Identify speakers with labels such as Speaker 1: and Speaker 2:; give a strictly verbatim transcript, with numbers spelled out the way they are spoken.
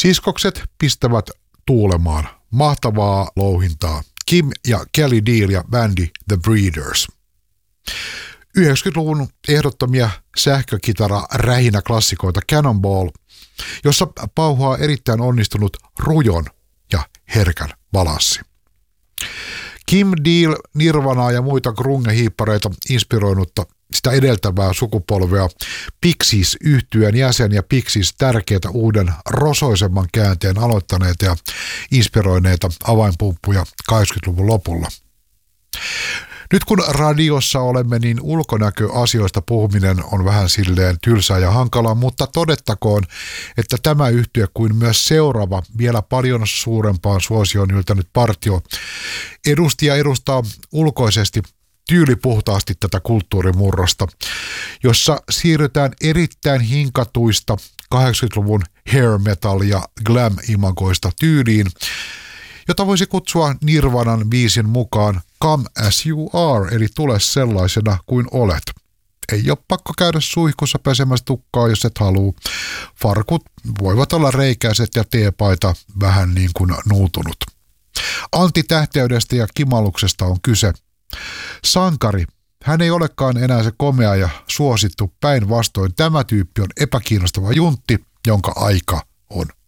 Speaker 1: Siskokset pistävät tuulemaan. Mahtavaa louhintaa. Kim ja Kelly Deal ja bändi The Breeders. yhdeksänkymmentäluvun ehdottomia sähkökitara-rähinä klassikoita Cannonball, jossa pauhaa erittäin onnistunut rujon ja herkän balanssi. Kim Deal, Nirvanaa ja muita grunge-hiippareita inspiroinutta sitä edeltävää sukupolvea, Pixies-yhtyeen jäsen ja Pixies tärkeitä uuden rosoisemman käänteen aloittaneita ja inspiroineita avainpumppuja kahdeksankymmentäluvun lopulla. Nyt kun radiossa olemme, niin ulkonäköasioista puhuminen on vähän silleen tylsää ja hankalaa, mutta todettakoon, että tämä yhtye kuin myös seuraava vielä paljon suurempaan suosioon yltänyt partio edusti ja edustaa ulkoisesti tyylipuhtaasti tätä kulttuurimurrosta, jossa siirrytään erittäin hinkatuista kahdeksankymmentäluvun hair metal ja glam imagoista tyyliin, jota voisi kutsua Nirvanan biisin mukaan Come as you are, eli tule sellaisena kuin olet. Ei ole pakko käydä suihkussa pesemässä tukkaa, jos et halua. Farkut voivat olla reikäiset ja teepaita vähän niin kuin nuutunut. Antitähteydestä ja kimalluksesta on kyse. Sankari, hän ei olekaan enää se komea ja suosittu, päinvastoin tämä tyyppi on epäkiinnostava juntti, jonka aika on